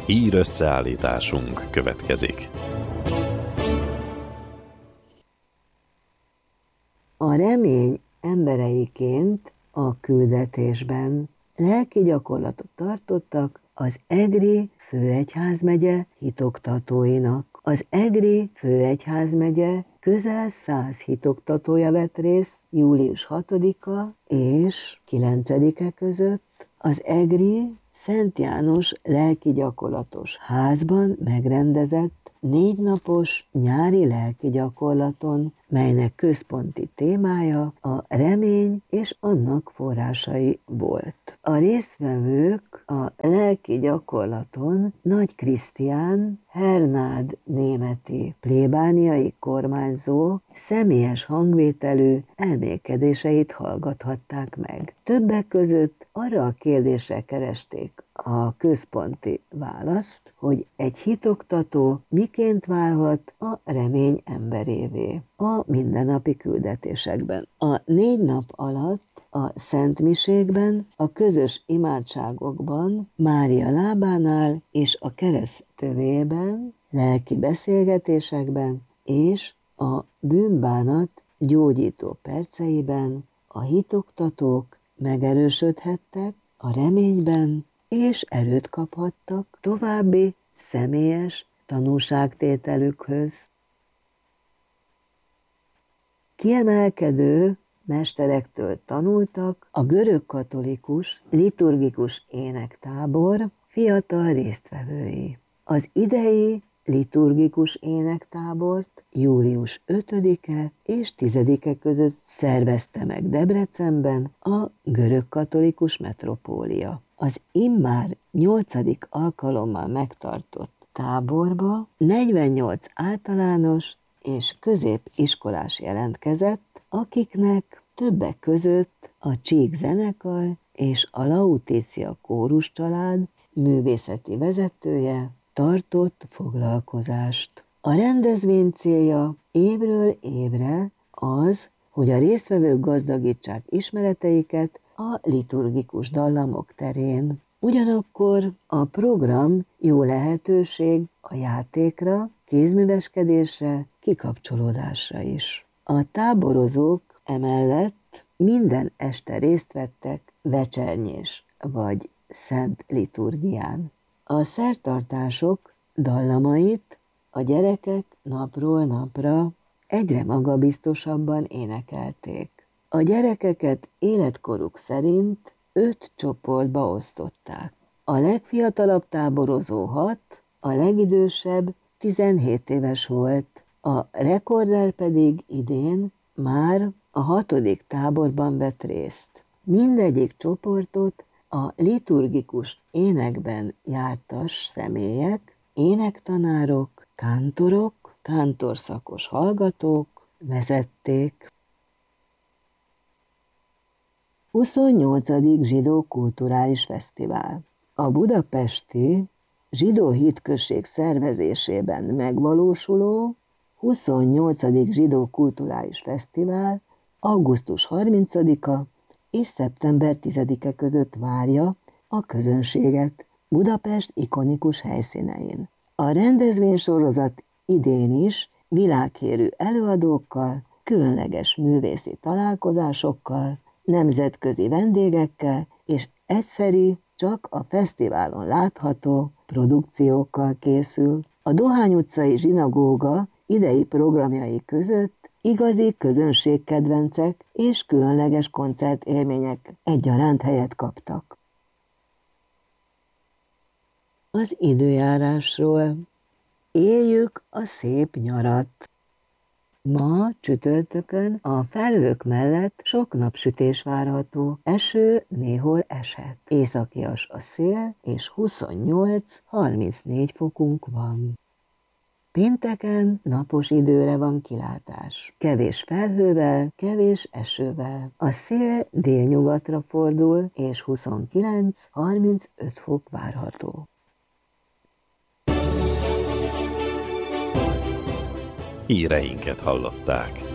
Hír összeállításunk következik. A remény embereiként a küldetésben lelki gyakorlatot tartottak az Egri főegyházmegye hitoktatóinak. Az Egri főegyházmegye közel 100 hitoktatója vett részt július 6-a és 9-e között az Egri Szent János lelki gyakorlatos házban megrendezett 4 napos nyári lelki gyakorlaton, melynek központi témája a remény és annak forrásai volt. A résztvevők a lelki gyakorlaton Nagy Krisztián, Hernád németi plébániai kormányzó személyes hangvételű elmélkedéseit hallgathatták meg. Többek között arra a kérdésre keresték a központi választ, hogy egy hitoktató miként válhat a remény emberévé a mindennapi küldetésekben. A 4 nap alatt a szentmisékben, a közös imádságokban, Mária lábánál és a kereszt tövében, lelki beszélgetésekben és a bűnbánat gyógyító perceiben a hitoktatók megerősödhettek a reményben, és erőt kaphattak további személyes tanúságtételükhöz. Kiemelkedő mesterektől tanultak a görögkatolikus liturgikus énektábor fiatal résztvevői. Az idei liturgikus énektábort július 5-e és 10-e között szervezte meg Debrecenben a görögkatolikus metropólia. Az immár 8. alkalommal megtartott táborba 48 általános és középiskolás jelentkezett, akiknek többek között a Csík zenekar és a Lautitia kórus család művészeti vezetője tartott foglalkozást. A rendezvény célja évről évre az, hogy a résztvevők gazdagítsák ismereteiket a liturgikus dallamok terén. Ugyanakkor a program jó lehetőség a játékra, kézműveskedésre, kikapcsolódásra is. A táborozók emellett minden este részt vettek vecsernyés vagy szent liturgián. A szertartások dallamait a gyerekek napról napra egyre magabiztosabban énekelték. A gyerekeket életkoruk szerint 5 csoportba osztották. A legfiatalabb táborozó 6, a legidősebb 17 éves volt, a rekorder pedig idén már a 6. táborban vett részt. Mindegyik csoportot a liturgikus énekben jártas személyek, énektanárok, kántorok, kántorszakos hallgatók vezették. 28. Zsidó Kulturális Fesztivál. A budapesti Zsidó Hitközség szervezésében megvalósuló 28. Zsidó Kulturális Fesztivál augusztus 30-a és szeptember 10-e között várja a közönséget Budapest ikonikus helyszínein. A rendezvénysorozat idén is világhírű előadókkal, különleges művészi találkozásokkal, nemzetközi vendégekkel és egyszeri, csak a fesztiválon látható produkciókkal készül. A Dohány utcai zsinagóga idei programjai között igazi közönségkedvencek és különleges koncertélmények egyaránt helyet kaptak. Az időjárásról. Éljük a szép nyarat! Ma csütörtökön a felhők mellett sok napsütés várható, eső néhol eshet. Északias a szél, és 28-34 fokunk van. Pénteken napos időre van kilátás. Kevés felhővel, kevés esővel. A szél délnyugatra fordul, és 29-35 fok várható. Híreinket hallották.